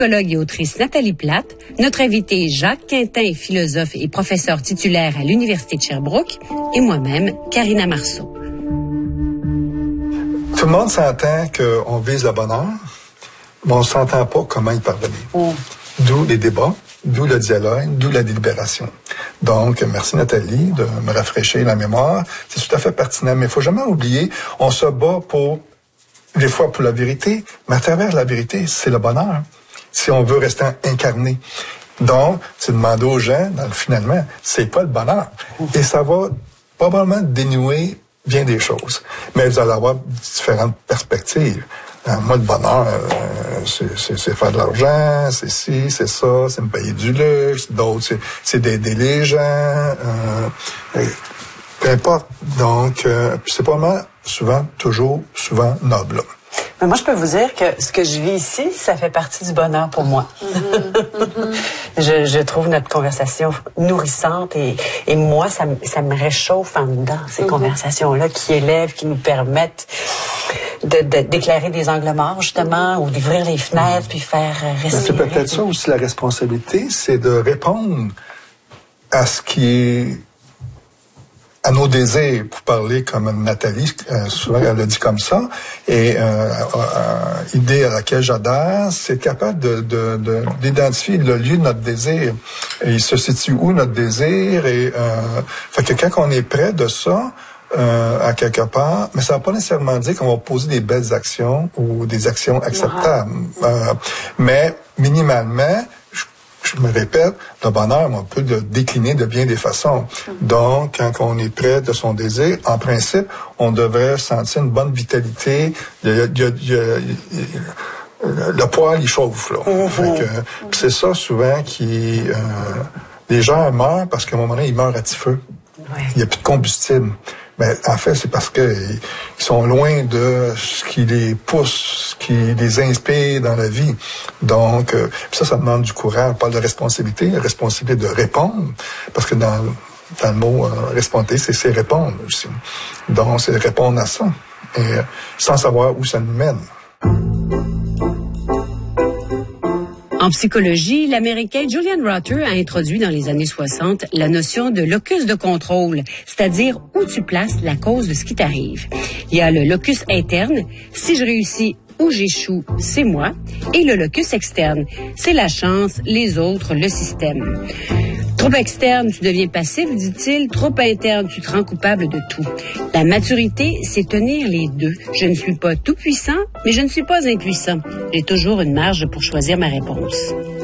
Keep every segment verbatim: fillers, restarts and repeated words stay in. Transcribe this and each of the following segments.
Psychologue et autrice Nathalie Plate, notre invité Jacques Quintin, philosophe et professeur titulaire à l'Université de Sherbrooke, et moi-même, Karina Marceau. Tout le monde s'entend qu'on vise le bonheur, mais on ne s'entend pas comment y parvenir. Mm. D'où les débats, d'où le dialogue, d'où la délibération. Donc, merci Nathalie de me rafraîchir la mémoire. C'est tout à fait pertinent, mais il ne faut jamais oublier, on se bat pour, des fois pour la vérité, mais à travers la vérité, c'est le bonheur. Si on veut rester incarné. Donc, c'est demander aux gens, dans le, finalement, c'est pas le bonheur. Et ça va probablement dénouer bien des choses. Mais vous allez avoir différentes perspectives. Euh, moi, le bonheur, euh, c'est, c'est, c'est faire de l'argent, c'est ci, c'est ça, c'est me payer du luxe. D'autres, c'est, c'est d'aider les gens. Euh, peu importe. Donc, euh, c'est probablement souvent, toujours, souvent noble. Mais moi, je peux vous dire que ce que je vis ici, ça fait partie du bonheur pour moi. Mm-hmm. Mm-hmm. je, je trouve notre conversation nourrissante et, et moi, ça, ça me réchauffe en dedans, ces mm-hmm. conversations-là qui élèvent, qui nous permettent de, de, d'éclairer des angles morts, justement, mm-hmm. ou d'ouvrir les fenêtres, mm-hmm. puis faire respirer. C'est peut-être ça aussi la responsabilité, c'est de répondre à ce qui est... à nos désirs, pour parler comme Nathalie, euh, souvent elle le dit comme ça, et euh, euh, idée à laquelle j'adhère, c'est capable de, de, de, d'identifier le lieu de notre désir. Et il se situe où notre désir, et euh, fait que quand on est près de ça, euh, à quelque part, mais ça ne va pas nécessairement dire qu'on va poser des belles actions ou des actions acceptables. Wow. Euh, mais minimalement, je me répète, le bonheur, on peut le décliner de bien des façons. Donc, quand on est près de son désir, en principe, on devrait sentir une bonne vitalité. Il y a, il y a, il y a, le poil, il chauffe, là. Mm-hmm. Fait que, c'est ça, souvent, qui... Euh, les gens meurent parce qu'à un moment donné, ils meurent à petit feu. Ouais. Il n'y a plus de combustible. Mais en fait, c'est parce que ils sont loin de ce qui les pousse, ce qui les inspire dans la vie. Donc, euh, ça, ça demande du courage. On parle de responsabilité, la responsabilité de répondre, parce que dans, dans le mot euh, responsabilité, c'est, c'est répondre aussi. Donc, c'est répondre à ça, et euh, sans savoir où ça nous mène. En psychologie, l'Américain Julian Rother a introduit dans les années soixante la notion de locus de contrôle, c'est-à-dire où tu places la cause de ce qui t'arrive. Il y a le locus interne, si je réussis ou j'échoue, c'est moi, et le locus externe, c'est la chance, les autres, le système. Trop externe, tu deviens passif, dit-il. Trop interne, tu te rends coupable de tout. La maturité, c'est tenir les deux. Je ne suis pas tout puissant, mais je ne suis pas impuissant. J'ai toujours une marge pour choisir ma réponse.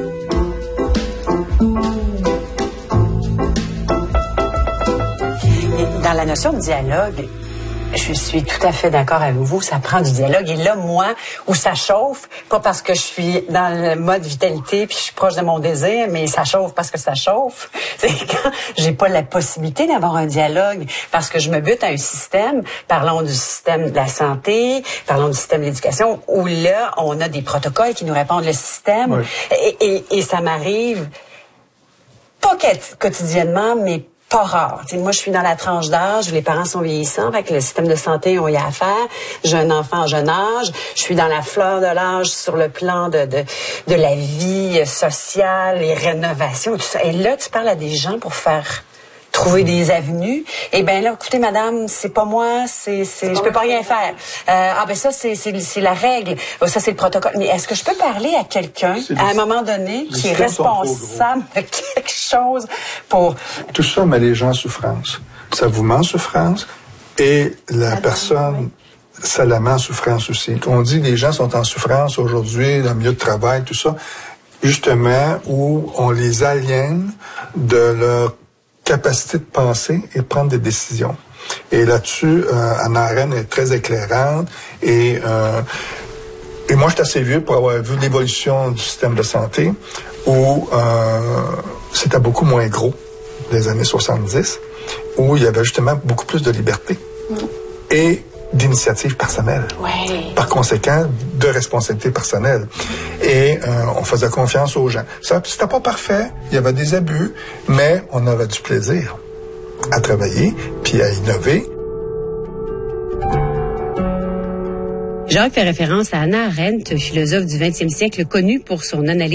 Dans la notion de dialogue, je suis tout à fait d'accord avec vous, ça prend du dialogue. Et là, moi, où ça chauffe, pas parce que je suis dans le mode vitalité puis je suis proche de mon désir, mais ça chauffe parce que ça chauffe. C'est quand j'ai pas la possibilité d'avoir un dialogue parce que je me bute à un système, parlons du système de la santé, parlons du système de l'éducation, où là, on a des protocoles qui nous répondent le système. Oui. Et, et, et ça m'arrive pas quotidiennement, mais pas rare. T'sais, moi, je suis dans la tranche d'âge où les parents sont vieillissants, avec le système de santé, on y a affaire. J'ai un enfant en jeune âge. Je suis dans la fleur de l'âge sur le plan de, de, de la vie sociale, les rénovations, tout ça. Et là, tu parles à des gens pour faire trouver des avenues. Eh bien là, écoutez, madame, c'est pas moi, c'est, c'est, je peux pas rien faire. Euh, ah ben ça, c'est, c'est, c'est la règle. Ça, c'est le protocole. Mais est-ce que je peux parler à quelqu'un, à un moment donné, qui est responsable de quelque chose pour... Tout ça met les gens en souffrance. Ça vous met en souffrance et la ah, personne... Oui. Ça la met en souffrance aussi. On dit que les gens sont en souffrance aujourd'hui, dans le milieu de travail, tout ça, justement, où on les aliène de leur capacité de penser et de prendre des décisions. Et là-dessus, euh, Hannah Arendt est très éclairante. Et, euh, et moi, je suis assez vieux pour avoir vu l'évolution du système de santé, où euh, c'était beaucoup moins gros des années soixante-dix, où il y avait justement beaucoup plus de liberté. Mm. Et d'initiative personnelle. Ouais. Par conséquent, de responsabilité personnelle. Et euh, on faisait confiance aux gens. Ça, c'était pas parfait, il y avait des abus, mais on avait du plaisir à travailler, puis à innover. Jacques fait référence à Hannah Arendt, philosophe du vingtième siècle connue pour son analyse